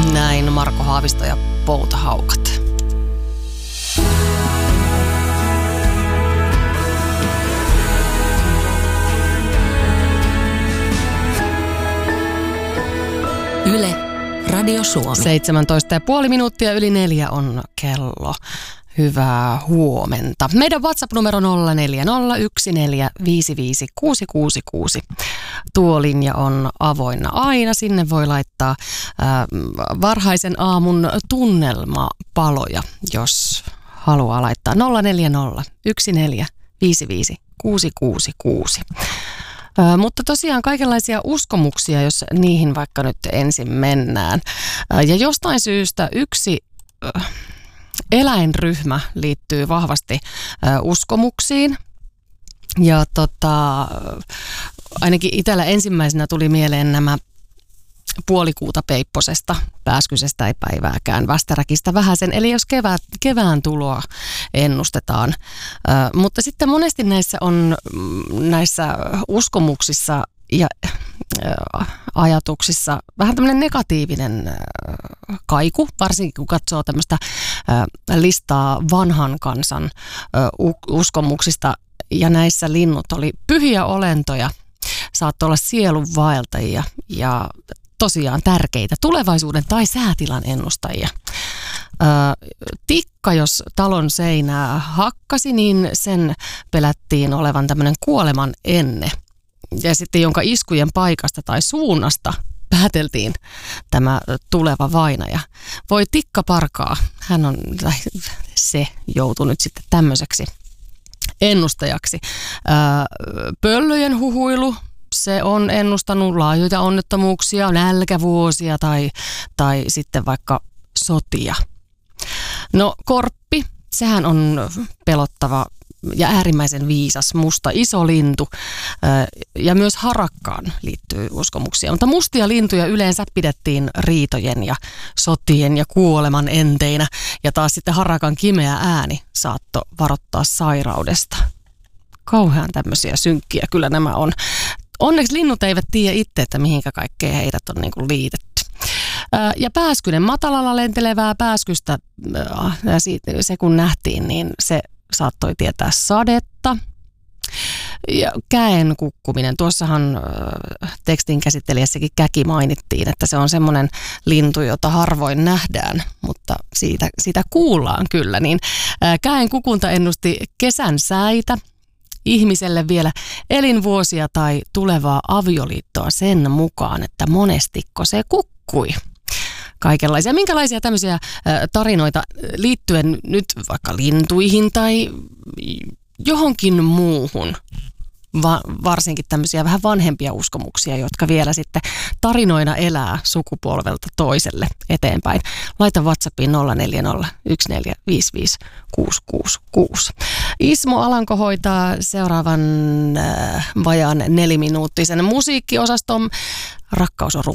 Näin Marko Haavisto ja Poutahaukat. Yle, Radio Suomi. 17,5 minuuttia yli 4 on kello. Hyvää huomenta. Meidän WhatsApp-numero 0401455666. Tuo linja on avoinna aina. Sinne voi laittaa varhaisen aamun tunnelmapaloja, jos haluaa laittaa 0401455666. Mutta tosiaan kaikenlaisia uskomuksia, jos niihin vaikka nyt ensin mennään. Ja jostain syystä yksi eläinryhmä liittyy vahvasti uskomuksiin. Ja ainakin itsellä ensimmäisenä tuli mieleen nämä puolikuuta peipposesta, pääskysestä ei päivääkään, västäräkistä vähäsen. Eli jos kevään tuloa ennustetaan. Mutta sitten monesti näissä uskomuksissa ja ajatuksissa vähän tämmöinen negatiivinen kaiku, varsinkin kun katsoo tämmöistä listaa vanhan kansan uskomuksista. Ja näissä linnut oli pyhiä olentoja, saattoi olla sielunvaeltajia ja tosiaan tärkeitä tulevaisuuden tai säätilan ennustajia. Tikka, jos talon seinää hakkasi, niin sen pelättiin olevan tämmöinen kuoleman enne. Ja sitten jonka iskujen paikasta tai suunnasta pääteltiin tämä tuleva vainaja. Voi tikka parkaa, se joutui nyt sitten tämmöiseksi ennustajaksi. Pöllöjen huhuilu, se on ennustanut laajoja onnettomuuksia, nälkävuosia tai sitten vaikka sotia. No korppi, sehän on pelottava ja äärimmäisen viisas musta iso lintu, ja myös harakkaan liittyy uskomuksia. Mutta mustia lintuja yleensä pidettiin riitojen ja sotien ja kuoleman enteinä, ja taas sitten harakan kimeä ääni saattoi varoittaa sairaudesta. Kauhean tämmöisiä synkkiä kyllä nämä on. Onneksi linnut eivät tiedä itse, että mihinkä kaikkea heidät on niin kuin liitetty. Ja pääskynen, matalalla lentelevää pääskystä, se kun nähtiin, niin se saattoi tietää sadetta. Ja käen kukkuminen. Tuossahan tekstin käsittelijässäkin käki mainittiin, että se on semmoinen lintu, jota harvoin nähdään, mutta siitä kuullaan kyllä. Niin käen kukunta ennusti kesän säitä, ihmiselle vielä elinvuosia tai tulevaa avioliittoa sen mukaan, että monestiko se kukkui. Kaikenlaisia. Minkälaisia tämmöisiä tarinoita liittyen nyt vaikka lintuihin tai johonkin muuhun, varsinkin tämmöisiä vähän vanhempia uskomuksia, jotka vielä sitten tarinoina elää sukupolvelta toiselle eteenpäin. Laita WhatsAppiin 0401455666. Ismo Alanko hoitaa seuraavan vajaan 4-minuuttisen musiikkiosaston. Rakkaus on